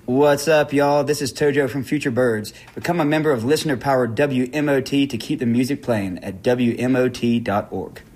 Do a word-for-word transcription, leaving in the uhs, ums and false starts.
What's up, y'all? This is Tojo from Future Birds. Become a member of listener-powered W M O T to keep the music playing at W M O T dot org.